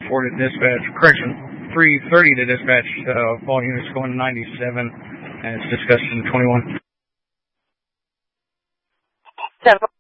4 to dispatch, correction, 330 to dispatch, all units going to 97, and it's discussed in 21. 7